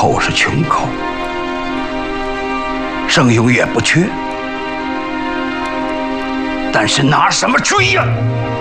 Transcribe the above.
口是穷口，生永远不缺，但是拿什么追呀？